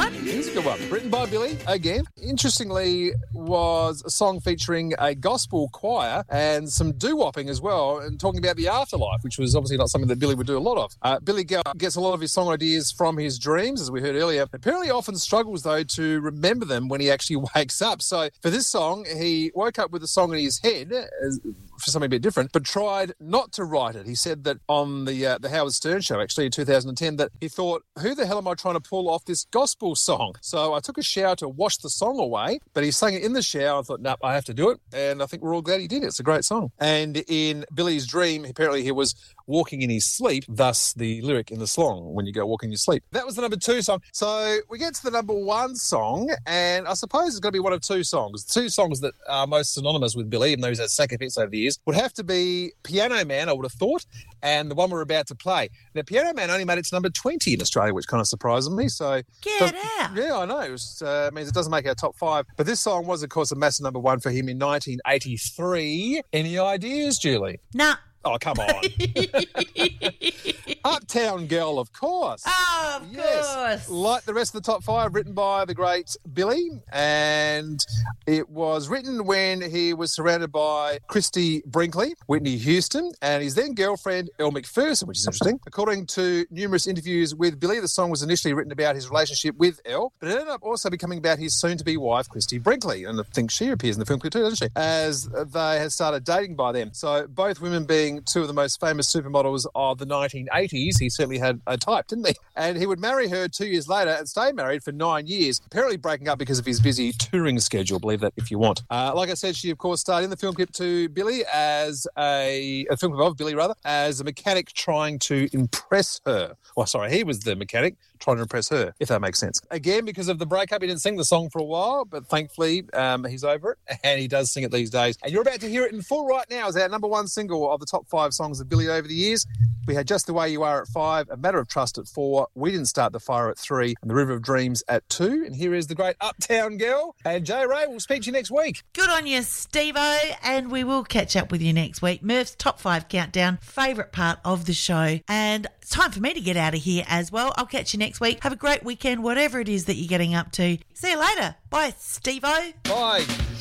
one. It is a good one. Written by Billy, again. Interestingly, was a song featuring a gospel choir and some doo-wopping as well, and talking about the afterlife, which was obviously not something that Billy would do a lot of. Billy gets a lot of his song ideas from his dreams, as we heard earlier. Apparently often struggles, though, to remember them when he actually wakes up. So for this song, he woke up with a song in his head, for something a bit different, but tried not to write it. He said that on the Howard Stern show, actually, in 2010, that he thought, who the hell am I trying to pull off this gospel song? So I took a shower to wash the song away, but he sang it in the shower. I thought, nope, I have to do it. And I think we're all glad he did it. It's a great song. And in Billy's dream, apparently he was walking in his sleep, thus the lyric in the song, when you go walk in your sleep. That was the number 2 song. So we get to the number 1 song, and I suppose it's going to be one of 2 songs. 2 songs that are most synonymous with Billy, even though he's had sack hits over the years, would have to be Piano Man, I would have thought, and the one we're about to play. Now, Piano Man only made it to number 20 in Australia, which kind of surprises me. So Get out. Yeah, I know. It means it doesn't make our top 5. But this song was, of course, a massive number 1 for him in 1983. Any ideas, Julie? Nah. Oh, come on. Uptown Girl, of course. Oh, of course. Like the rest of the top 5, written by the great Billy. And it was written when he was surrounded by Christy Brinkley, Whitney Houston, and his then girlfriend, Elle Macpherson, which is interesting. According to numerous interviews with Billy, the song was initially written about his relationship with Elle, but it ended up also becoming about his soon-to-be wife, Christy Brinkley. And I think she appears in the film clip too, doesn't she? As they had started dating by then. So both women being 2 of the most famous supermodels of the 1980s, he certainly had a type, didn't he? And he would marry her 2 years later and stay married for 9 years, apparently breaking up because of his busy touring schedule. Believe that if you want. Like I said, she, of course, starred in the film clip to Billy as a film clip of Billy, rather, as a mechanic trying to impress her. Well, sorry, he was the mechanic trying to impress her, if that makes sense. Again, because of the breakup, he didn't sing the song for a while, but thankfully he's over it, and he does sing it these days. And you're about to hear it in full right now as our number 1 single of the top 5 songs of Billy over the years. We had Just the Way You Are at 5, A Matter of Trust at 4, We Didn't Start the Fire at 3, and The River of Dreams at 2. And here is the great Uptown Girl. And Jay Ray, we'll speak to you next week. Good on you, Steve-O, and we will catch up with you next week. Murph's Top 5 Countdown, favourite part of the show. And it's time for me to get out of here as well. I'll catch you next week. Have a great weekend, whatever it is that you're getting up to. See you later. Bye, Steve-O. Bye.